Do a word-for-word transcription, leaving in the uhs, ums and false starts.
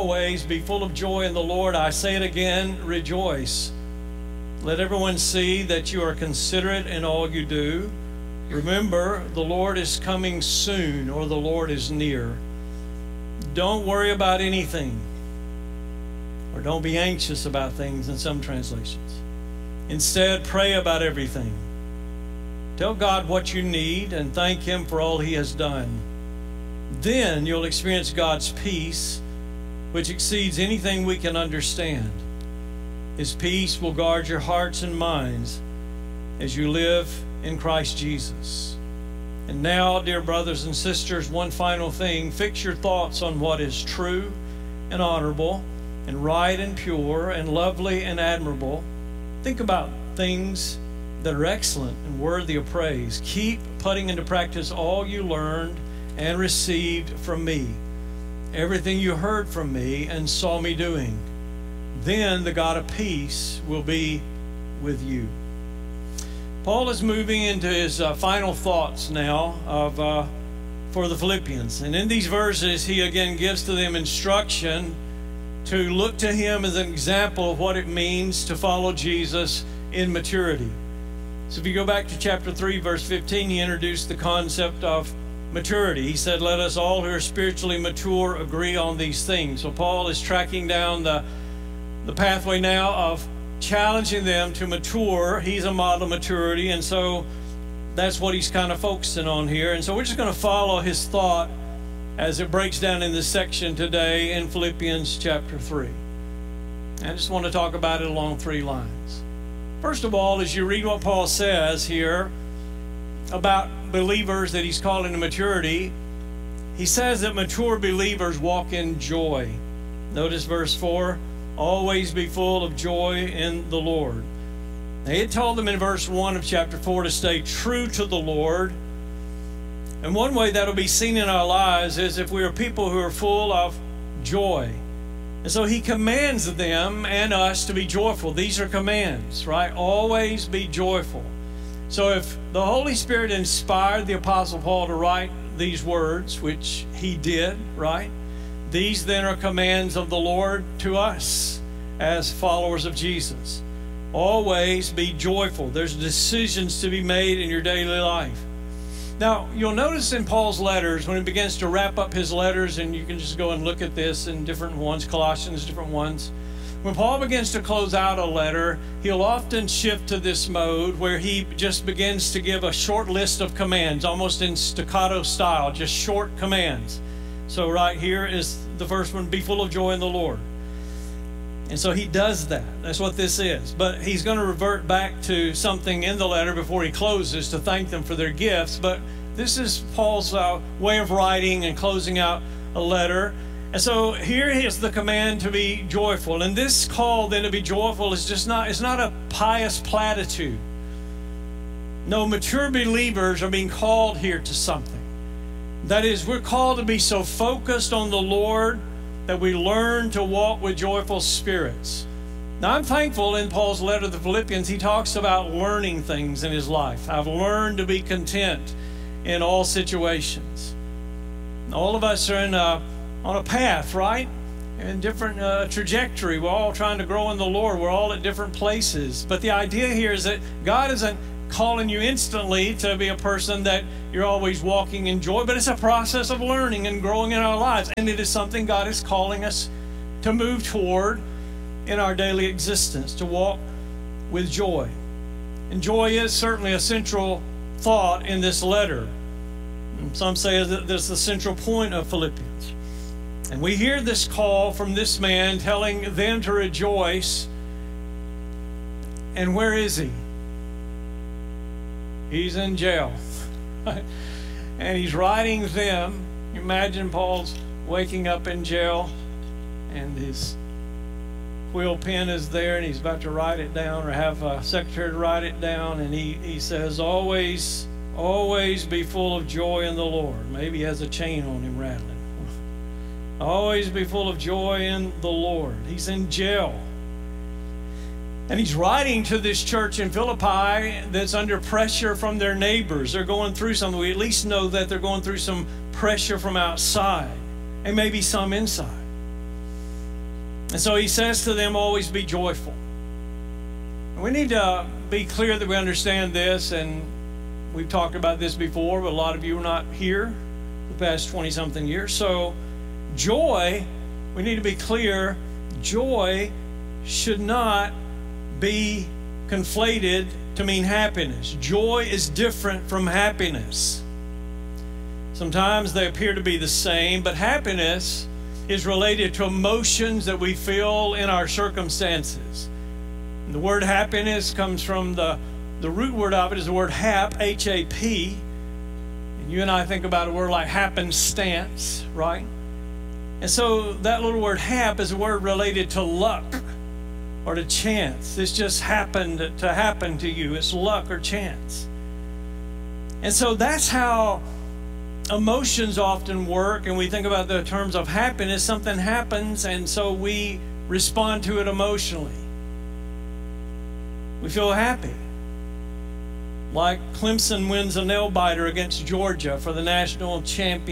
always be full of joy in the Lord. I say it again, rejoice. Let everyone see that you are considerate in all you do. Remember, the Lord is coming soon, or the Lord is near. Don't worry about anything, or don't be anxious about things in some translations. Instead, pray about everything. Tell God what you need and thank Him for all He has done. Then you'll experience God's peace, which exceeds anything we can understand. His peace will guard your hearts and minds as you live in Christ Jesus. And now, dear brothers and sisters, one final thing. Fix your thoughts on what is true and honorable and right and pure and lovely and admirable. Think about things that are excellent and worthy of praise. Keep putting into practice all you learned and received from me, everything you heard from me and saw me doing. Then the God of peace will be with you. Paul is moving into his uh, final thoughts now of uh, for the Philippians. And in these verses, he again gives to them instruction to look to him as an example of what it means to follow Jesus in maturity. So if you go back to chapter three, verse fifteen, he introduced the concept of maturity. He said, let us all who are spiritually mature agree on these things. So Paul is tracking down the, the pathway now of challenging them to mature. He's a model of maturity, and so that's what he's kind of focusing on here. And so we're just going to follow his thought as it breaks down in this section today in Philippians chapter three. I just want to talk about it along three lines. First of all, as you read what Paul says here about believers that he's calling to maturity, he says that mature believers walk in joy. Notice verse four, always be full of joy in the Lord. Now, he had told them in verse one of chapter four to stay true to the Lord. And one way that'll be seen in our lives is if we are people who are full of joy. And so he commands them and us to be joyful. These are commands, right? Always be joyful. So if the Holy Spirit inspired the Apostle Paul to write these words, which he did, right? These then are commands of the Lord to us as followers of Jesus. Always be joyful. There's decisions to be made in your daily life. Now, you'll notice in Paul's letters, when he begins to wrap up his letters, and you can just go and look at this in different ones, Colossians, different ones. When Paul begins to close out a letter, he'll often shift to this mode where he just begins to give a short list of commands, almost in staccato style, just short commands. So right here is the first one, be full of joy in the Lord. And so he does that. That's what this is. But he's going to revert back to something in the letter before he closes to thank them for their gifts. But this is Paul's uh, way of writing and closing out a letter. And so here is the command to be joyful. And this call then to be joyful is just not, it's not a pious platitude. No, mature believers are being called here to something. That is, we're called to be so focused on the Lord that we learn to walk with joyful spirits. Now, I'm thankful in Paul's letter to the Philippians, he talks about learning things in his life. I've learned to be content in all situations. All of us are in a, on a path, right? In different uh, trajectory. We're all trying to grow in the Lord. We're all at different places. But the idea here is that God isn't calling you instantly to be a person that you're always walking in joy, but it's a process of learning and growing in our lives. And it is something God is calling us to move toward in our daily existence, to walk with joy. And joy is certainly a central thought in this letter. And some say that this is the central point of Philippians. And we hear this call from this man telling them to rejoice. And where is he? He's in jail. And he's writing them. Imagine Paul's waking up in jail and his quill pen is there and he's about to write it down or have a secretary to write it down. And he, he says, always, always be full of joy in the Lord. Maybe he has a chain on him rattling. Always be full of joy in the Lord. He's in jail. And he's writing to this church in Philippi that's under pressure from their neighbors. They're going through something. We at least know that they're going through some pressure from outside and maybe some inside. And so he says to them, always be joyful. And we need to be clear that we understand this, and we've talked about this before, but a lot of you are not here the past twenty-something years. So joy, we need to be clear, joy should not be conflated to mean happiness. Joy is different from happiness. Sometimes they appear to be the same, but happiness is related to emotions that we feel in our circumstances. And the word happiness comes from the, the root word of it is the word hap, H A P. And you and I think about a word like happenstance, right? And so that little word hap is a word related to luck or to chance. This just happened to happen to you. It's luck or chance. And so that's how emotions often work, and we think about the terms of happiness. Something happens, and so we respond to it emotionally. We feel happy. Like Clemson wins a nail biter against Georgia for the national championship.